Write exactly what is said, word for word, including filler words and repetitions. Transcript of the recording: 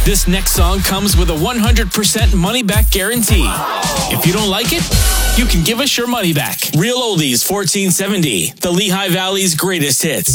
This next song comes with a one hundred percent money-back guarantee. If you don't like it, you can give us your money back. Real Oldies fourteen seventy, the Lehigh Valley's greatest hits.